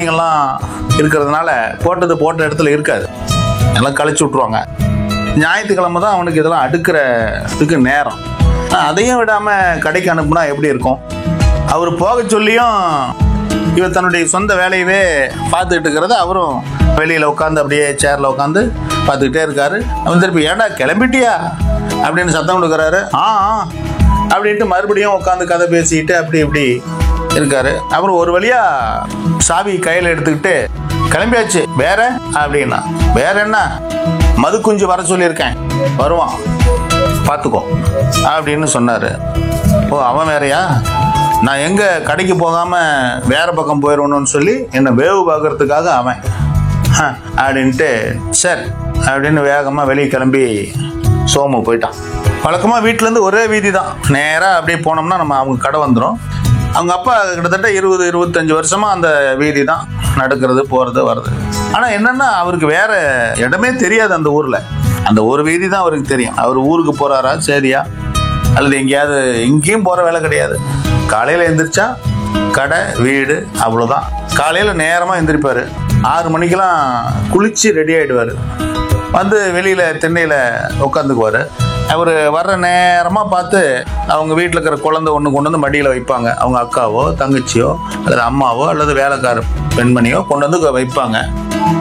குழந்தைங்கள்லாம் இருக்கிறதுனால போட்ட இடத்துல இருக்காது, எல்லாம் கழிச்சு விட்ருவாங்க. ஞாயிற்றுக்கிழமை தான் அவனுக்கு இதெல்லாம் அடுக்கிறதுக்கு நேரம். அதையும் விடாமல் கடைக்கு அனுப்புனா எப்படி இருக்கும்? அவர் போக சொல்லியும் இவர் தன்னுடைய சொந்த வேலையவே பார்த்துக்கிட்டு இருக்கிறத அவரும் வெளியில் உட்காந்து அப்படியே சேரில் உட்காந்து பார்த்துக்கிட்டே இருக்காரு. அவன் திருப்பி ஏண்டா கிளம்பிட்டியா அப்படின்னு சத்தம் கொடுக்குறாரு. அப்படின்ட்டு மறுபடியும் உட்காந்து கதை பேசிக்கிட்டு அப்படி இப்படி இருக்காரு. அப்புறம் ஒரு வழியா சாவி கையில் எடுத்துக்கிட்டு கிளம்பியாச்சு, வேற அப்படின்னா, வேற என்ன, மது குஞ்சு வர சொல்லியிருக்கேன், வருவான் பார்த்துக்கோ அப்படின்னு சொன்னார். ஓ, அவன் வேறையா? நான் எங்கே கடைக்கு போகாமல் வேறு பக்கம் போயிடணும்னு சொல்லி என்னை வேவு பார்க்கறதுக்காக அவன் அப்படின்ட்டு சரி அப்படின்னு வேகமாக வெளியே கிளம்பி சோமு போயிட்டான். வழக்கமாக வீட்டிலேருந்து ஒரே வீதி தான், நேராக அப்படியே போனோம்னா நம்ம அவங்க கடை வந்துடும். அவங்க அப்பா கிட்டத்தட்ட 20-25 வருஷமாக அந்த வீதி தான் நடக்கிறது, போகிறது வர்றது. ஆனால் என்னென்னா அவருக்கு வேறு இடமே தெரியாது அந்த ஊரில். அந்த ஒரு வீதி தான் அவருக்கு தெரியும். அவர் ஊருக்கு போகிறாரா சரியா அல்லது எங்கேயாவது எங்கேயும் போகிற வேலை கிடையாது. காலையில் எழுந்திரிச்சா கடை வீடு அவ்வளோதான். காலையில் நேரமாக எழுந்திரிப்பார், 6 மணிக்கெல்லாம் குளித்து ரெடி ஆகிடுவார். வந்து வெளியில் திண்ணையில் உட்காந்துக்குவார். அவர் வர்ற நேரமாக பார்த்து அவங்க வீட்டில் இருக்கிற குழந்தை ஒன்று கொண்டு வந்து மடியில் வைப்பாங்க. அவங்க அக்காவோ தங்கச்சியோ அல்லது அம்மாவோ அல்லது வேலைக்கார பெண்மணியோ கொண்டு வந்து வைப்பாங்க.